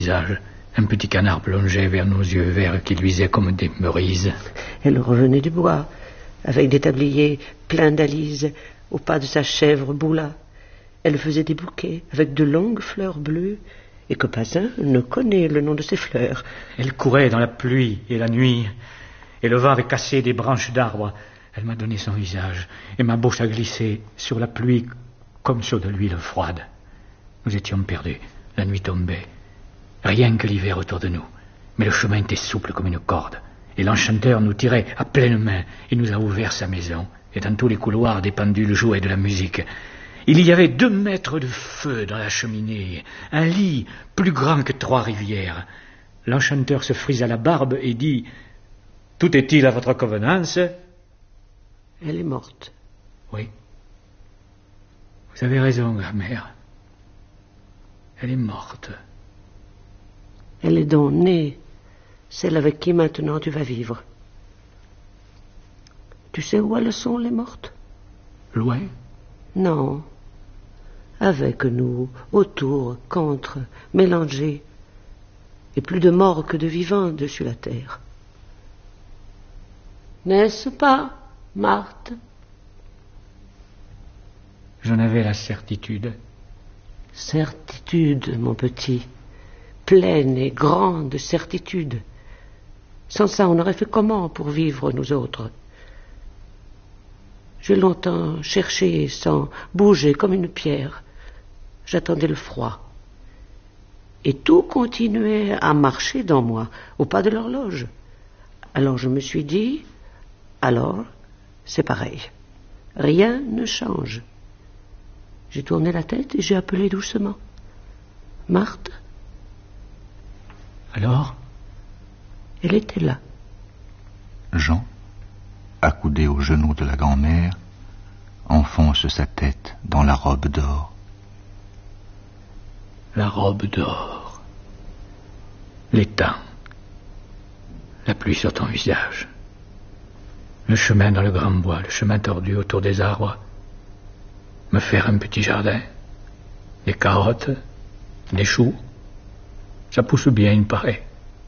visage. Un petit canard plongeait vers nos yeux verts qui luisaient comme des merises. Elle revenait du bois, avec des tabliers pleins d'alises, au pas de sa chèvre Boula. Elle faisait des bouquets avec de longues fleurs bleues, et que pas un ne connaît le nom de ces fleurs. Elle courait dans la pluie et la nuit, et le vent avait cassé des branches d'arbres. Elle m'a donné son visage, et ma bouche a glissé sur la pluie comme sur de l'huile froide. Nous étions perdus, la nuit tombait. Rien que l'hiver autour de nous. Mais le chemin était souple comme une corde. Et l'enchanteur nous tirait à pleine main. Il nous a ouvert sa maison. Et dans tous les couloirs, des pendules jouaient de la musique. Il y avait 2 mètres de feu dans la cheminée. Un lit plus grand que 3 rivières. L'enchanteur se frisa la barbe et dit « Tout est-il à votre convenance ?» Elle est morte. Oui. Vous avez raison, grand-mère. Elle est morte. Elle est donc née, celle avec qui maintenant tu vas vivre. Tu sais où elles sont, les mortes? Loin? Non. Avec nous, autour, contre, mélangés. Et plus de morts que de vivants dessus la terre. N'est-ce pas, Marthe? J'en avais la certitude. Certitude, mon petit. Pleine et grande certitude. Sans ça, on aurait fait comment pour vivre, nous autres? J'ai longtemps cherché sans bouger comme une pierre. J'attendais le froid. Et tout continuait à marcher dans moi, au pas de l'horloge. Alors je me suis dit, alors c'est pareil. Rien ne change. J'ai tourné la tête et j'ai appelé doucement. Marthe? Alors? Elle était là. Jean, accoudé au genou de la grand-mère, enfonce sa tête dans la robe d'or. La robe d'or. L'étang. La pluie sur ton visage. Le chemin dans le grand bois, le chemin tordu autour des arbres. Me faire un petit jardin. Des carottes, des choux. Ça pousse bien, il me paraît.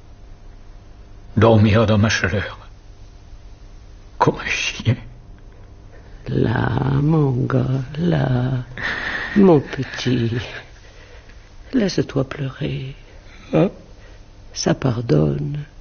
Dormir dans ma chaleur. Comme un chien. Là, mon gars, là, mon petit. Laisse-toi pleurer. Hein? Ça pardonne.